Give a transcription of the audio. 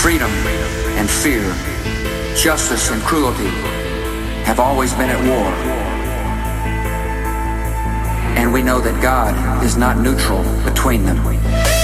Freedom and fear, justice and cruelty have always been at war. And we know that God is not neutral between them.